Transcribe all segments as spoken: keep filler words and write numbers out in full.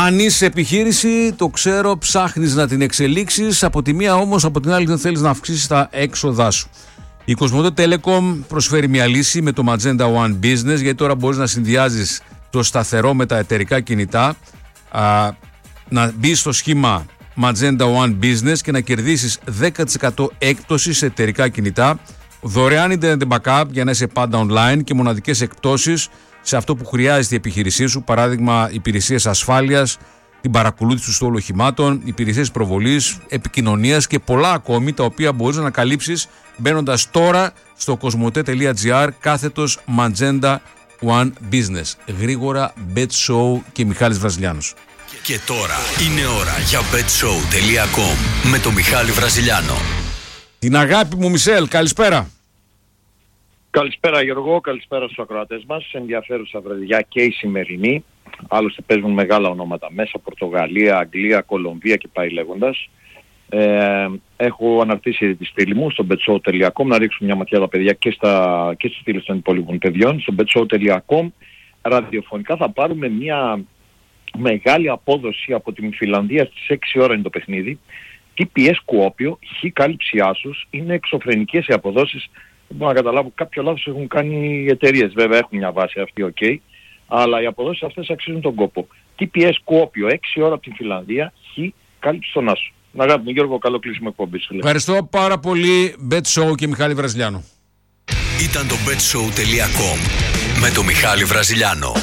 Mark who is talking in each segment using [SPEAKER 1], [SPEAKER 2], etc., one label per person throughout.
[SPEAKER 1] Αν είσαι επιχείρηση, το ξέρω, ψάχνεις να την εξελίξεις. Από τη μία όμως, από την άλλη δεν θέλεις να αυξήσεις τα έξοδά σου. Η Cosmote Telecom προσφέρει μια λύση με το Magenta One Business, γιατί τώρα μπορείς να συνδυάζεις το σταθερό με τα εταιρικά κινητά, α, να μπεις στο σχήμα Magenta One Business και να κερδίσεις δέκα τοις εκατό έκπτωση σε εταιρικά κινητά, δωρεάν internet backup για να είσαι πάντα online και μοναδικές εκπτώσεις σε αυτό που χρειάζεται η επιχείρησή σου, παράδειγμα υπηρεσίες ασφάλειας, την παρακολούθηση του στόλου οχημάτων, υπηρεσίες προβολής, επικοινωνίας και πολλά ακόμη, τα οποία μπορείς να ανακαλύψεις μπαίνοντας τώρα στο cosmote.gr κάθετος Magenta One Business. Γρήγορα, Bet Show και Μιχάλης Βραζιλιάνος.
[SPEAKER 2] Και τώρα είναι ώρα για bet show τελεία com με τον Μιχάλη Βραζιλιάνο.
[SPEAKER 1] Την αγάπη μου Μισελ, καλησπέρα.
[SPEAKER 3] Καλησπέρα Γιώργο, καλησπέρα στους ακροατές μας. Ενδιαφέρουσα βραδιά και η σημερινή. Άλλωστε παίζουν μεγάλα ονόματα μέσα, Πορτογαλία, Αγγλία, Κολομβία και πάει λέγοντας. Ε, έχω αναρτήσει τη στήλη μου στο bet show τελεία com να ρίξουν μια ματιά τα παιδιά και, στα, και στις στήλες των υπόλοιπων παιδιών. Στο bet show τελεία com ραδιοφωνικά θα πάρουμε μια μεγάλη απόδοση από την Φινλανδία. Στις έξι ώρα είναι το παιχνίδι. τι πι ες Κουόπιο, χ κάλυψη άσους, είναι εξωφρενικές οι αποδόσεις. Δεν μπορώ να καταλάβω, κάποιο λάθος έχουν κάνει οι εταιρείες. Βέβαια έχουν μια βάση αυτή, οκ. Okay, αλλά οι αποδόσεις αυτές αξίζουν τον κόπο. τι πι ες Κουόπιο, έξι ώρα από την Φινλανδία, χ κάλυψη στον άσο. Να αγάπη μου Γιώργο, καλό κλείσιμο εκπομπής.
[SPEAKER 1] Ευχαριστώ πάρα πολύ, Bet Show και Μιχάλη Βραζιλιάνο.
[SPEAKER 2] Ήταν το bet show τελεία com με τον Μιχάλη Βραζιλιάνο.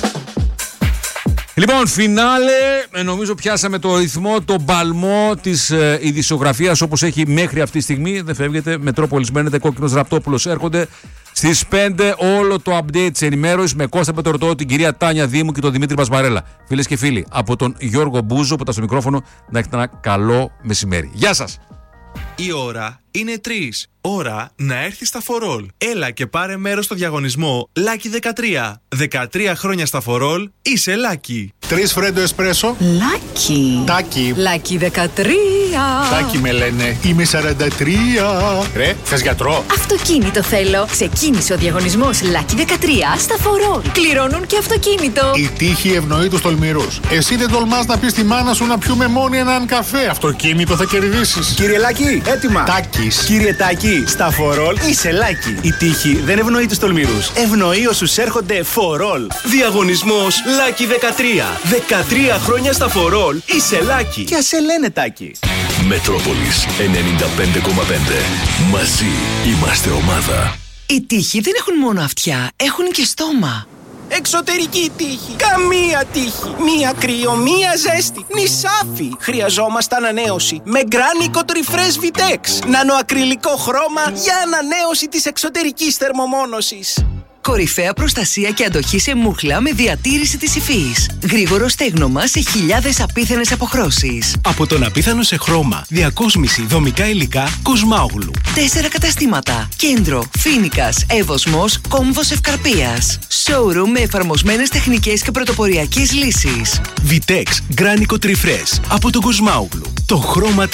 [SPEAKER 1] Λοιπόν, φινάλε, νομίζω πιάσαμε το ρυθμό, το μπαλμό της ε, ειδησιογραφίας όπως έχει μέχρι αυτή τη στιγμή. Δεν φεύγετε, Μετρόπολης μένετε, Κόκκινος Ραπτόπουλος έρχονται. Στις πέντε όλο το update της ενημέρωσης με Κώστα Πετρωτό, την κυρία Τάνια Δήμου και τον Δημήτρη Πασμαρέλα. Φίλες και φίλοι, από τον Γιώργο Μπούζο που ήταν στο μικρόφωνο, να έχετε ένα καλό μεσημέρι. Γεια σας!
[SPEAKER 4] Η ώρα είναι τρεις. Ώρα να έρθει στα φορόλ. Έλα και πάρε μέρος στο διαγωνισμό Λάκι δεκατρία. δεκατρία χρόνια στα φορόλ, είσαι Λάκι.
[SPEAKER 5] Τρεις φρέντο εσπρέσο.
[SPEAKER 6] Λάκι.
[SPEAKER 5] Τάκι.
[SPEAKER 6] Λάκι δεκατρία.
[SPEAKER 5] Τάκι με λένε. Είμαι σαράντα τρία. Ρε, θες γιατρό?
[SPEAKER 6] Αυτοκίνητο θέλω. Ξεκίνησε ο διαγωνισμός Λάκι δεκατρία στα φορόλ. Κληρώνουν και αυτοκίνητο.
[SPEAKER 5] Η τύχη ευνοεί τους τολμηρούς. Εσύ δεν τολμάς να πεις στη μάνα σου να πιούμε μόνοι έναν καφέ. Αυτοκίνητο θα κερδίσεις.
[SPEAKER 7] Κύριε Λάκη, έτοιμα.
[SPEAKER 5] Τάκης.
[SPEAKER 7] Κύριε Τάκη, στα φορόλ είσαι Λάκη. Η τύχη δεν ευνοεί τους τολμηρούς. Ευνοεί όσους έρχονται φορόλ.
[SPEAKER 4] Διαγωνισμός Λάκι δεκατρία. δεκατρία χρόνια στα φορόλ, είσαι Λάκι.
[SPEAKER 7] Και ας σε λένε Τάκη.
[SPEAKER 2] Μετρόπολης ενενήντα πέντε κόμμα πέντε. Μαζί είμαστε ομάδα.
[SPEAKER 6] Οι τύχοι δεν έχουν μόνο αυτιά, έχουν και στόμα.
[SPEAKER 8] Εξωτερική τύχη. Καμία τύχη. Μία κρύο, μία ζέστη. Νησάφι. Χρειαζόμαστε ανανέωση. Με Γκράνικο Τρυφρές Vitex. Νανοακριλικό χρώμα για ανανέωση της εξωτερικής θερμομόνωσης.
[SPEAKER 6] Κορυφαία προστασία και αντοχή σε μούχλα με διατήρηση της υφής. Γρήγορο στέγνομα σε χιλιάδες απίθανες αποχρώσεις.
[SPEAKER 4] Από τον απίθανο σε χρώμα, διακόσμηση, δομικά υλικά, Κοσμάογλου.
[SPEAKER 6] Τέσσερα καταστήματα. Κέντρο, Φίνικας, Εύωσμος, Κόμβος Ευκαρπίας. Showroom με εφαρμοσμένες τεχνικές και πρωτοποριακές λύσεις.
[SPEAKER 4] Vitex Γκράνικο Τρυφρές από τον Κοσμάογλου. Το χρώμα